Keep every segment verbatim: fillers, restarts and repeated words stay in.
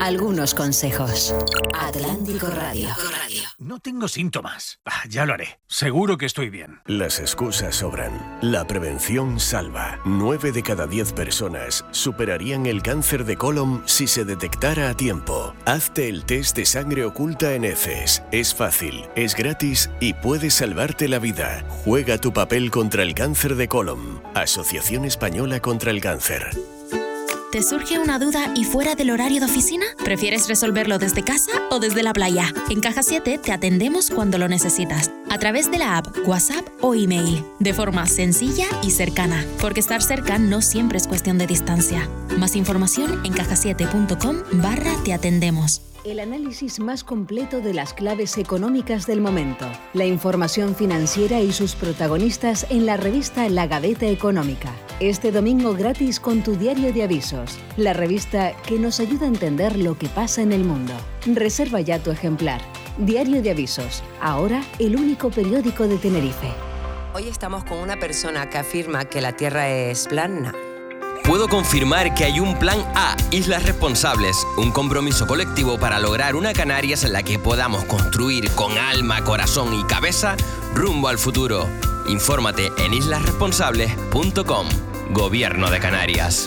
algunos consejos. Atlántico Radio. No tengo síntomas. Ah, ya lo haré. Seguro que estoy bien. Las excusas sobran. La prevención salva. Nueve de cada diez personas superarían el cáncer de colon si se detectara a tiempo. Hazte el test de sangre oculta en heces. Es fácil, es gratis y puede salvarte la vida. Juega tu papel contra el cáncer de colon. Asociación Española contra el Cáncer. ¿Te surge una duda y fuera del horario de oficina? ¿Prefieres resolverlo desde casa o desde la playa? En Caja siete te atendemos cuando lo necesitas, a través de la app, WhatsApp o email, de forma sencilla y cercana, porque estar cerca no siempre es cuestión de distancia. Más información en caja siete punto com barra te atendemos. El análisis más completo de las claves económicas del momento. La información financiera y sus protagonistas en la revista La Gaveta Económica. Este domingo gratis con tu diario de avisos. La revista que nos ayuda a entender lo que pasa en el mundo. Reserva ya tu ejemplar. Diario de avisos. Ahora el único periódico de Tenerife. Hoy estamos con una persona que afirma que la Tierra es plana. Puedo confirmar que hay un plan A, Islas Responsables, un compromiso colectivo para lograr una Canarias en la que podamos construir con alma, corazón y cabeza rumbo al futuro. Infórmate en islas responsables punto com. Gobierno de Canarias.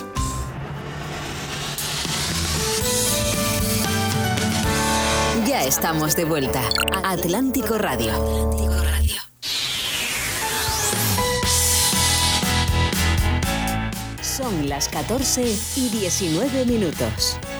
Ya estamos de vuelta. Atlántico Radio. Atlántico Radio. Son las catorce y diecinueve minutos.